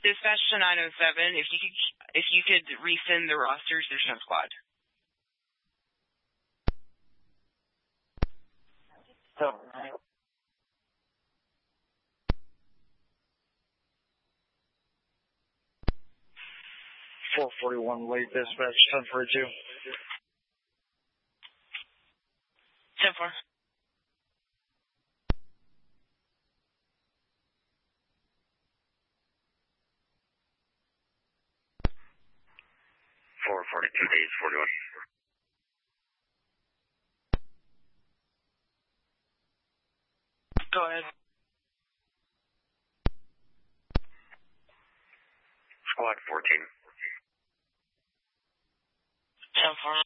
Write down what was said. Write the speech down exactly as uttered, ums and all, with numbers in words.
Dispatch to nine oh seven, if you could, if you could resend the rosters, there's no squad. So, four forty-one late dispatch, ten forty-two. ten four. four forty-two days, forty-one. Go ahead. Squad fourteen. ten four.